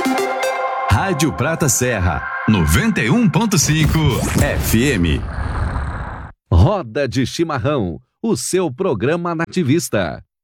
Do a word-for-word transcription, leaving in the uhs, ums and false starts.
Rádio Prata Serra, noventa e um ponto cinco F M. Roda de Chimarrão, o seu programa nativista.